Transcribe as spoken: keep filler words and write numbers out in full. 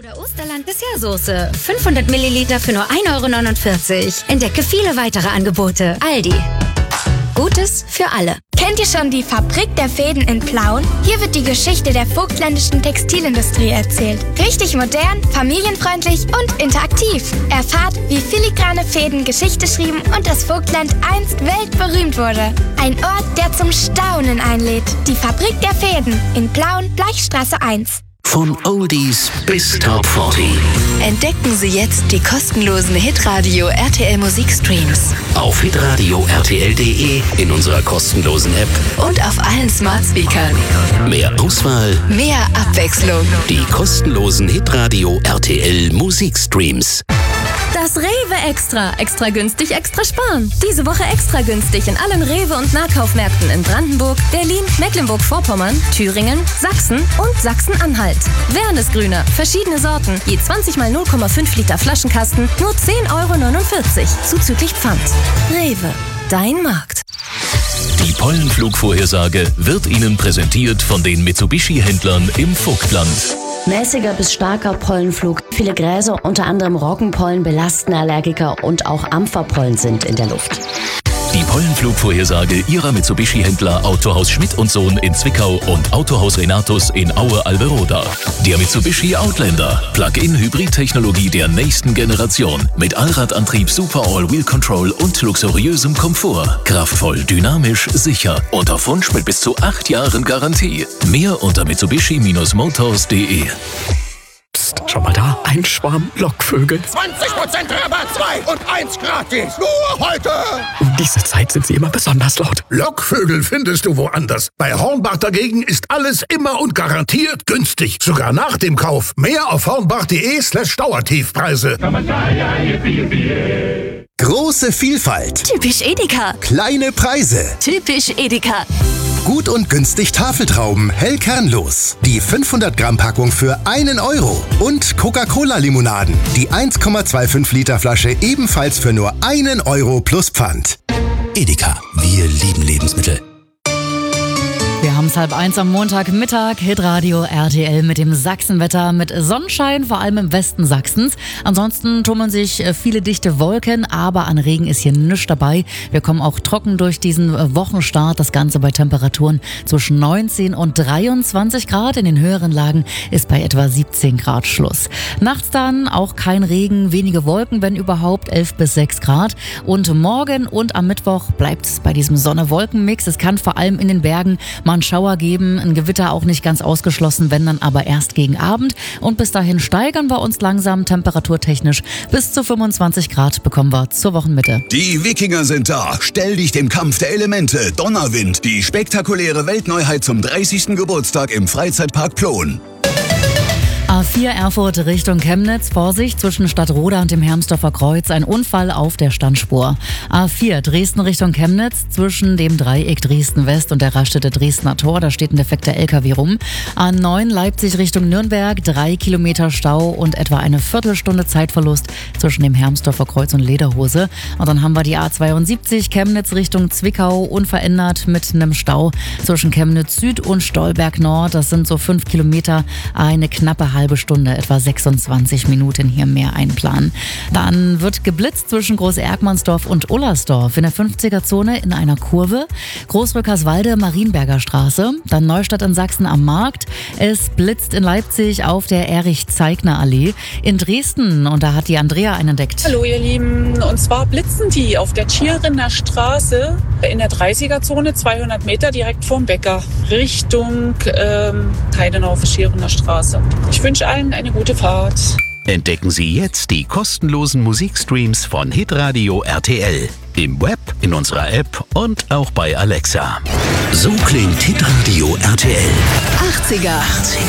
Oder Osterland Dessertsoße. fünfhundert Milliliter für nur ein Euro neunundvierzig. Entdecke viele weitere Angebote. Aldi. Gutes für alle. Kennt ihr schon die Fabrik der Fäden in Plauen? Hier wird die Geschichte der vogtländischen Textilindustrie erzählt. Richtig modern, familienfreundlich und interaktiv. Erfahrt, wie filigrane Fäden Geschichte schrieben und das Vogtland einst weltberühmt wurde. Ein Ort, der zum Staunen einlädt. Die Fabrik der Fäden in Plauen, Bleichstraße eins. Von Oldies bis Top vierzig. Entdecken Sie jetzt die kostenlosen Hitradio R T L Musikstreams. Auf hitradio R T L punkt de, in unserer kostenlosen App und auf allen Smart Speakern. Mehr Auswahl, mehr Abwechslung. Die kostenlosen Hitradio R T L Musikstreams. Das Rewe Extra. Extra günstig, extra sparen. Diese Woche extra günstig in allen Rewe- und Nahkaufmärkten in Brandenburg, Berlin, Mecklenburg-Vorpommern, Thüringen, Sachsen und Sachsen-Anhalt. Wernesgrüner, verschiedene Sorten, je zwanzig mal null Komma fünf Liter Flaschenkasten, nur zehn Euro neunundvierzig, zuzüglich Pfand. Rewe, dein Markt. Die Pollenflugvorhersage wird Ihnen präsentiert von den Mitsubishi-Händlern im Vogtland. Mäßiger bis starker Pollenflug. Viele Gräser, unter anderem Roggenpollen, belasten Allergiker und auch Ampferpollen sind in der Luft. Die Pollenflugvorhersage Ihrer Mitsubishi-Händler Autohaus Schmidt und Sohn in Zwickau und Autohaus Renatus in Aue-Alberoda. Der Mitsubishi Outlander. Plug-in-Hybrid-Technologie der nächsten Generation. Mit Allradantrieb, Super All-Wheel Control und luxuriösem Komfort. Kraftvoll, dynamisch, sicher. Und auf Wunsch mit bis zu acht Jahren Garantie. Mehr unter mitsubishi Motors punkt de. Psst, schau mal da, ein Schwarm Lockvögel. zwanzig Prozent Rabatt, zwei und eins gratis. Nur heute. Um diese Zeit sind sie immer besonders laut. Lockvögel findest du woanders. Bei Hornbach dagegen ist alles immer und garantiert günstig. Sogar nach dem Kauf. Mehr auf hornbach punkt de slash Dauertiefpreise. Große Vielfalt. Typisch Edeka. Kleine Preise. Typisch Edeka. Gut und günstig Tafeltrauben, hell kernlos. Die fünfhundert Gramm Packung für einen Euro. Und Coca-Cola-Limonaden. Die eins Komma fünfundzwanzig Liter Flasche ebenfalls für nur einen Euro plus Pfand. Edeka, wir lieben Lebensmittel. Wir haben es halb eins am Montagmittag, Hitradio R T L mit dem Sachsenwetter, mit Sonnenschein, vor allem im Westen Sachsens. Ansonsten tummeln sich viele dichte Wolken, aber an Regen ist hier nichts dabei. Wir kommen auch trocken durch diesen Wochenstart, das Ganze bei Temperaturen zwischen neunzehn und dreiundzwanzig Grad. In den höheren Lagen ist bei etwa siebzehn Grad Schluss. Nachts dann auch kein Regen, wenige Wolken, wenn überhaupt, elf bis sechs Grad. Und morgen und am Mittwoch bleibt es bei diesem Sonne-Wolken-Mix. Es kann vor allem in den Bergen mal einen Schauer geben, ein Gewitter auch nicht ganz ausgeschlossen, wenn dann aber erst gegen Abend. Und bis dahin steigern wir uns langsam temperaturtechnisch. Bis zu fünfundzwanzig Grad bekommen wir zur Wochenmitte. Die Wikinger sind da. Stell dich dem Kampf der Elemente. Donnerwind, die spektakuläre Weltneuheit zum dreißigsten Geburtstag im Freizeitpark Ploen. A vier Erfurt Richtung Chemnitz. Vorsicht, zwischen Stadtroda und dem Hermsdorfer Kreuz ein Unfall auf der Standspur. A vier Dresden Richtung Chemnitz, zwischen dem Dreieck Dresden-West und der Raststätte Dresdner Tor. Da steht ein defekter L K W rum. A neun Leipzig Richtung Nürnberg. Drei Kilometer Stau und etwa eine Viertelstunde Zeitverlust zwischen dem Hermsdorfer Kreuz und Lederhose. Und dann haben wir die A zweiundsiebzig Chemnitz Richtung Zwickau, unverändert mit einem Stau zwischen Chemnitz Süd und Stolberg Nord. Das sind so fünf Kilometer, eine knappe halbe Stunde, etwa sechsundzwanzig Minuten hier mehr einplanen. Dann wird geblitzt zwischen Groß-Erkmannsdorf und Ullersdorf in der fünfziger-Zone in einer Kurve. Großrückerswalde, Marienberger Straße. Dann Neustadt in Sachsen am Markt. Es blitzt in Leipzig auf der Erich-Zeigner-Allee. In Dresden, und da hat die Andrea einen entdeckt. Hallo ihr Lieben, und zwar blitzen die auf der Tschiriner Straße in der dreißiger-Zone, zweihundert Meter direkt vorm Bäcker, Richtung ähm, Heidenau-Tschiriner Straße. Ich wünsche allen eine gute Fahrt. Entdecken Sie jetzt die kostenlosen Musikstreams von Hitradio R T L. Im Web, in unserer App und auch bei Alexa. So klingt Hitradio R T L. achtziger. achtziger.